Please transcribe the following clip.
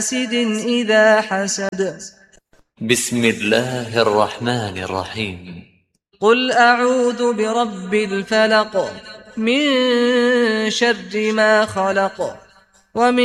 حاسد إذا حسد. بسم الله الرحمن الرحيم. قل أعوذ برب الفلق من شر ما خلق ومن